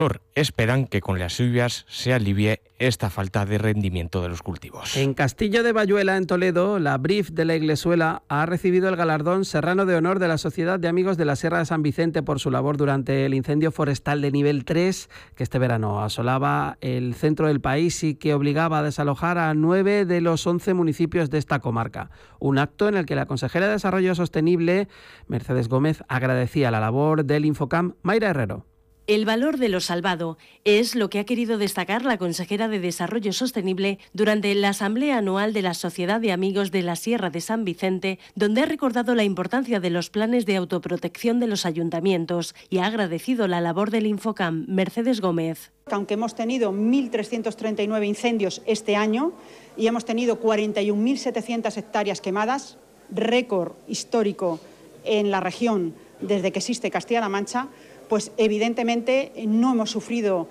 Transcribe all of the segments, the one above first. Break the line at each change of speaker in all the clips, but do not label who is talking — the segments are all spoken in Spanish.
Esperan que con las lluvias se alivie esta falta de rendimiento de los cultivos.
En Castillo de Bayuela, en Toledo, la BRIF de la Iglesuela ha recibido el galardón Serrano de Honor de la Sociedad de Amigos de la Sierra de San Vicente por su labor durante el incendio forestal de nivel 3 que este verano asolaba el centro del país y que obligaba a desalojar a 9 de los 11 municipios de esta comarca. Un acto en el que la consejera de Desarrollo Sostenible, Mercedes Gómez, agradecía la labor del Infocam, Mayra Herrero.
El valor de lo salvado es lo que ha querido destacar la consejera de Desarrollo Sostenible durante la Asamblea Anual de la Sociedad de Amigos de la Sierra de San Vicente, donde ha recordado la importancia de los planes de autoprotección de los ayuntamientos y ha agradecido la labor del Infocam, Mercedes Gómez.
Aunque hemos tenido 1.339 incendios este año y hemos tenido 41.700 hectáreas quemadas, récord histórico en la región desde que existe Castilla-La Mancha, pues evidentemente no hemos sufrido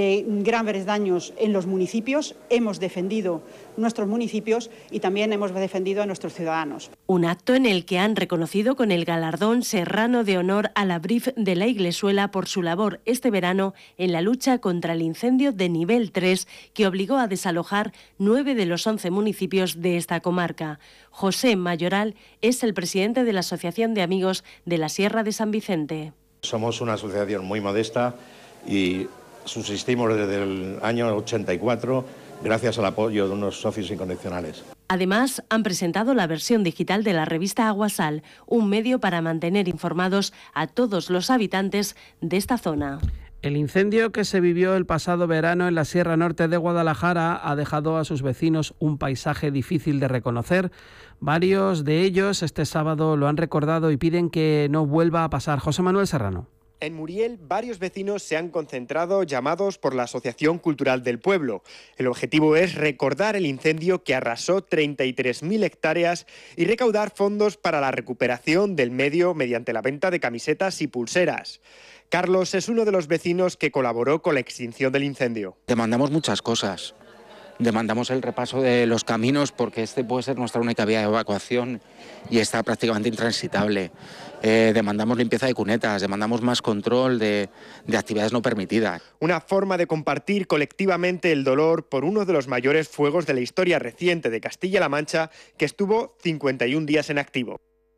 graves daños en los municipios, hemos defendido nuestros municipios y también hemos defendido a nuestros ciudadanos.
Un acto en el que han reconocido con el galardón Serrano de Honor a la BRIF de la Iglesuela por su labor este verano en la lucha contra el incendio de nivel 3 que obligó a desalojar 9 de los 11 municipios de esta comarca. José Mayoral es el presidente de la Asociación de Amigos de la Sierra de San Vicente.
Somos una asociación muy modesta y subsistimos desde el año 84 gracias al apoyo de unos socios incondicionales.
Además, han presentado la versión digital de la revista Aguasal, un medio para mantener informados a todos los habitantes de esta zona.
El incendio que se vivió el pasado verano en la Sierra Norte de Guadalajara ha dejado a sus vecinos un paisaje difícil de reconocer. Varios de ellos este sábado lo han recordado y piden que no vuelva a pasar. José Manuel Serrano.
En Muriel, varios vecinos se han concentrado llamados por la Asociación Cultural del Pueblo. El objetivo es recordar el incendio que arrasó 33.000 hectáreas y recaudar fondos para la recuperación del medio mediante la venta de camisetas y pulseras. Carlos es uno de los vecinos que colaboró con la extinción del incendio.
Demandamos muchas cosas. Demandamos el repaso de los caminos porque este puede ser nuestra única vía de evacuación y está prácticamente intransitable. Demandamos limpieza de cunetas, demandamos más control de actividades no permitidas.
Una forma de compartir colectivamente el dolor por uno de los mayores fuegos de la historia reciente de Castilla-La Mancha, que estuvo 51 días en activo.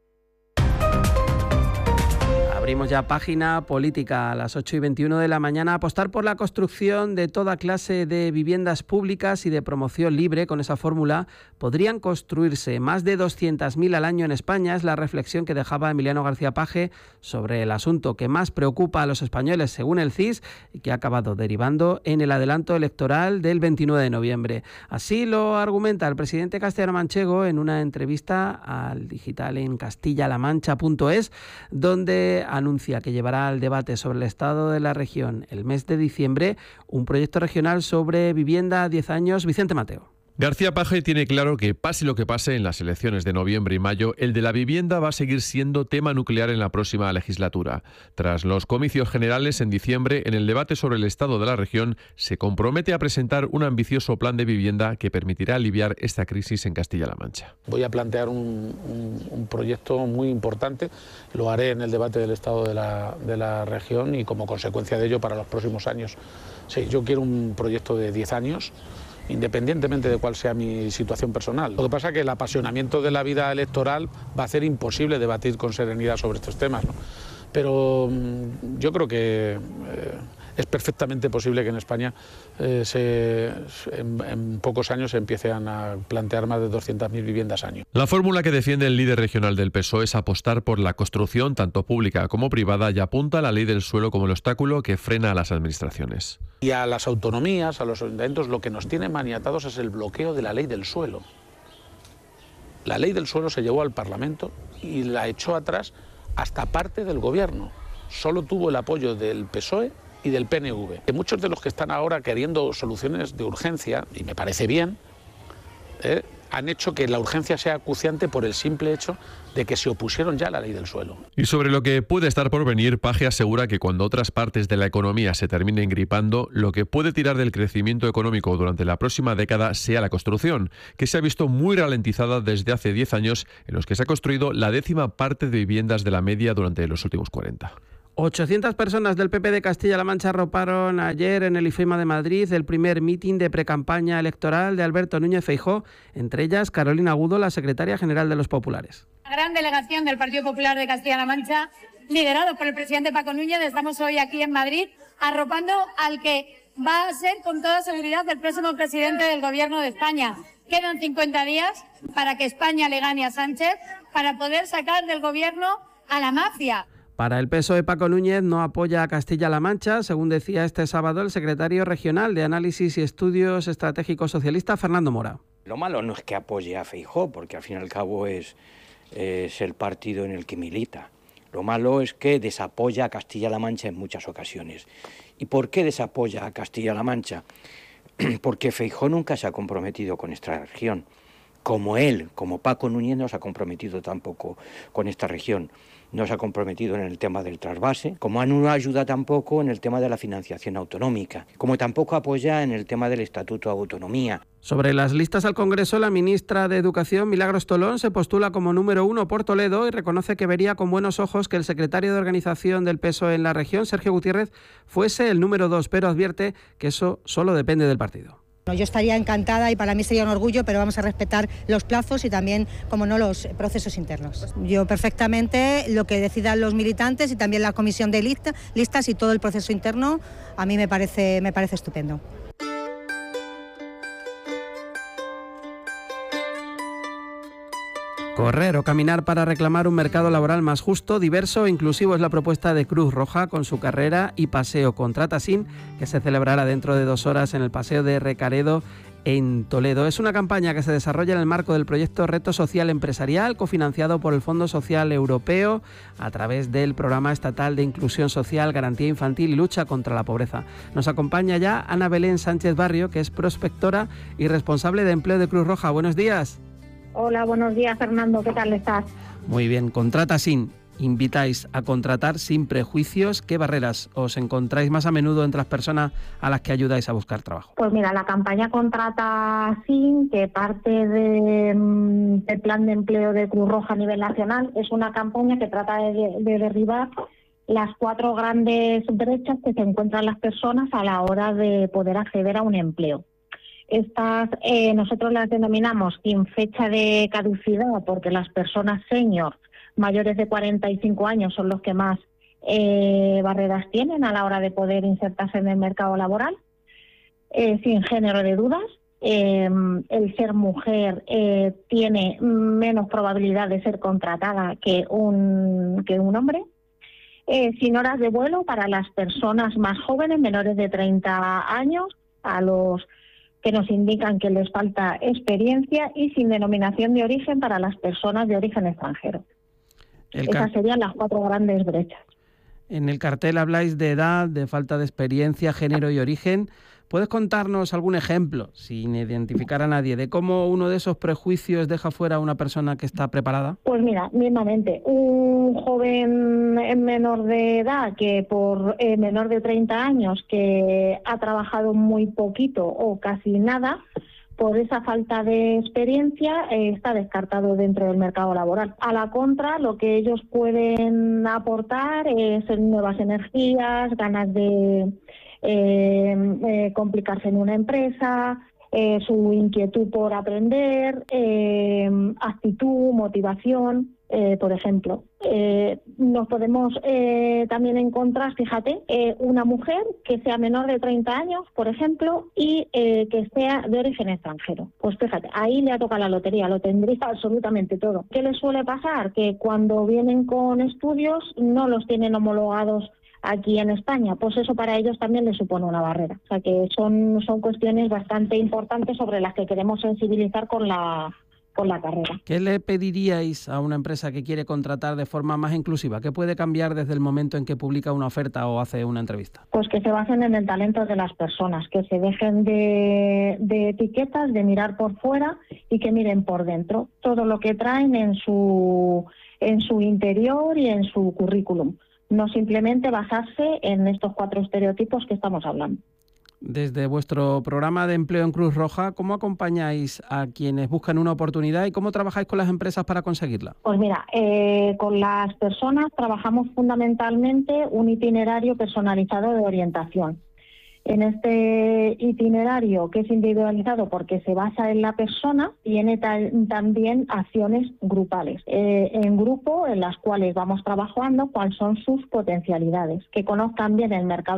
Abrimos ya página política a las 8:21 de la mañana. Apostar por la construcción de toda clase de viviendas públicas y de promoción libre. Con esa fórmula podrían construirse más de 200.000 al año en España. Es la reflexión que dejaba Emiliano García Paje sobre el asunto que más preocupa a los españoles, según el CIS, y que ha acabado derivando en el adelanto electoral del 29 de noviembre. Así lo argumenta el presidente castellano-manchego en una entrevista al digital en castillalamancha.es, donde anuncia que llevará al debate sobre el estado de la región el mes de diciembre un proyecto regional sobre vivienda a 10 años. Vicente Mateo.
García Paje tiene claro que pase lo que pase en las elecciones de noviembre y mayo, el de la vivienda va a seguir siendo tema nuclear en la próxima legislatura. Tras los comicios generales en diciembre, en el debate sobre el estado de la región, se compromete a presentar un ambicioso plan de vivienda que permitirá aliviar esta crisis en Castilla-La Mancha.
Voy a plantear un proyecto muy importante, lo haré en el debate del estado de la región y como consecuencia de ello para los próximos años. Sí, yo quiero un proyecto de 10 años, independientemente de cuál sea mi situación personal. Lo que pasa es que el apasionamiento de la vida electoral va a hacer imposible debatir con serenidad sobre estos temas, ¿no? Pero yo creo que es perfectamente posible que en España en pocos años se empiecen a plantear más de 200.000 viviendas año.
La fórmula que defiende el líder regional del PSOE es apostar por la construcción tanto pública como privada y apunta a la ley del suelo como el obstáculo que frena a las administraciones.
Y a las autonomías, a los ayuntamientos, lo que nos tiene maniatados es el bloqueo de la ley del suelo. La ley del suelo se llevó al Parlamento y la echó atrás hasta parte del gobierno. Solo tuvo el apoyo del PSOE y del PNV. Que muchos de los que están ahora queriendo soluciones de urgencia, y me parece bien, han hecho que la urgencia sea acuciante por el simple hecho de que se opusieron ya a la ley del suelo.
Y sobre lo que puede estar por venir, Paje asegura que cuando otras partes de la economía se terminen gripando, lo que puede tirar del crecimiento económico durante la próxima década sea la construcción, que se ha visto muy ralentizada desde hace 10 años, en los que se ha construido la 10ª parte de viviendas de la media durante los últimos 40.
800 personas del PP de Castilla-La Mancha arroparon ayer en el IFEMA de Madrid el primer mitin de precampaña electoral de Alberto Núñez Feijóo, entre ellas Carolina Agudo, la secretaria general de los Populares.
La gran delegación del Partido Popular de Castilla-La Mancha, liderado por el presidente Paco Núñez, estamos hoy aquí en Madrid arropando al que va a ser con toda seguridad el próximo presidente del Gobierno de España. Quedan 50 días para que España le gane a Sánchez, para poder sacar del Gobierno a la mafia.
Para el PSOE, Paco Núñez no apoya a Castilla-La Mancha, según decía este sábado el secretario regional de Análisis y Estudios Estratégicos socialista, Fernando Mora.
Lo malo no es que apoye a Feijóo, porque al fin y al cabo es el partido en el que milita. Lo malo es que desapoya a Castilla-La Mancha en muchas ocasiones. ¿Y por qué desapoya a Castilla-La Mancha? Porque Feijóo nunca se ha comprometido con esta región. Como él, como Paco Núñez, no se ha comprometido tampoco con esta región. No se ha comprometido en el tema del trasvase, como no ayuda tampoco en el tema de la financiación autonómica, como tampoco apoya en el tema del Estatuto de Autonomía.
Sobre las listas al Congreso, la ministra de Educación, Milagros Tolón, se postula como número 1 por Toledo y reconoce que vería con buenos ojos que el secretario de organización del PSOE en la región, Sergio Gutiérrez, fuese el número 2, pero advierte que eso solo depende del partido.
Yo estaría encantada y para mí sería un orgullo, pero vamos a respetar los plazos y también, como no, los procesos internos. Yo perfectamente lo que decidan los militantes y también la comisión de listas y todo el proceso interno, a mí me parece estupendo.
Correr o caminar para reclamar un mercado laboral más justo, diverso e inclusivo es la propuesta de Cruz Roja con su carrera y paseo Contrata Sin, que se celebrará dentro de 2 horas en el Paseo de Recaredo en Toledo. Es una campaña que se desarrolla en el marco del proyecto Reto Social Empresarial, cofinanciado por el Fondo Social Europeo a través del Programa Estatal de Inclusión Social, Garantía Infantil y Lucha contra la Pobreza. Nos acompaña ya Ana Belén Sánchez Barrio, que es prospectora y responsable de empleo de Cruz Roja. Buenos días.
Hola, buenos días, Fernando. ¿Qué tal estás?
Muy bien. Contrata Sin. Invitáis a contratar sin prejuicios. ¿Qué barreras os encontráis más a menudo entre las personas a las que ayudáis a buscar trabajo?
Pues mira, la campaña Contrata Sin, que parte del plan de empleo de Cruz Roja a nivel nacional, es una campaña que trata de derribar las 4 grandes brechas que se encuentran las personas a la hora de poder acceder a un empleo. Estas nosotros las denominamos sin fecha de caducidad, porque las personas senior mayores de 45 años son los que más barreras tienen a la hora de poder insertarse en el mercado laboral, sin género de dudas. El ser mujer tiene menos probabilidad de ser contratada que un hombre. Sin horas de vuelo para las personas más jóvenes, menores de 30 años, a los que nos indican que les falta experiencia, y sin denominación de origen para las personas de origen extranjero. Esas serían las 4 grandes brechas.
En el cartel habláis de edad, de falta de experiencia, género y origen. ¿Puedes contarnos algún ejemplo, sin identificar a nadie, de cómo uno de esos prejuicios deja fuera a una persona que está preparada?
Pues mira, mismamente, un joven menor de edad, que por menor de 30 años, que ha trabajado muy poquito o casi nada, por esa falta de experiencia está descartado dentro del mercado laboral. A la contra, lo que ellos pueden aportar es nuevas energías, ganas de complicarse en una empresa, su inquietud por aprender, actitud, motivación, por ejemplo. Nos podemos también encontrar, fíjate, una mujer que sea menor de 30 años, por ejemplo, y que sea de origen extranjero. Pues fíjate, ahí le toca la lotería, lo tendría absolutamente todo. ¿Qué les suele pasar? Que cuando vienen con estudios no los tienen homologados aquí en España, pues eso para ellos también les supone una barrera. O sea que son cuestiones bastante importantes sobre las que queremos sensibilizar con la carrera.
¿Qué le pediríais a una empresa que quiere contratar de forma más inclusiva? ¿Qué puede cambiar desde el momento en que publica una oferta o hace una entrevista?
Pues que se basen en el talento de las personas, que se dejen de etiquetas, de mirar por fuera y que miren por dentro todo lo que traen en su interior y en su currículum. No simplemente basarse en estos 4 estereotipos que estamos hablando.
Desde vuestro programa de empleo en Cruz Roja, ¿cómo acompañáis a quienes buscan una oportunidad y cómo trabajáis con las empresas para conseguirla?
Pues mira, con las personas trabajamos fundamentalmente un itinerario personalizado de orientación. En este itinerario, que es individualizado porque se basa en la persona, tiene también acciones grupales, en grupo, en las cuales vamos trabajando cuáles son sus potencialidades, que conozcan bien el mercado